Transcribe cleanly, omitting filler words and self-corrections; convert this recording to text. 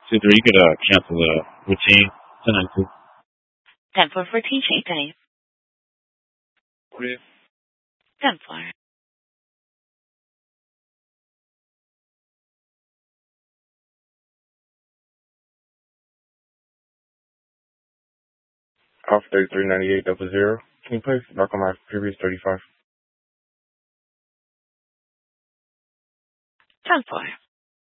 2-3, you could cancel the routine. 10-9-2. 10-4 for TJ, Dave. 10-4. Alpha 339800. Can you please back on my previous 35? 10-4.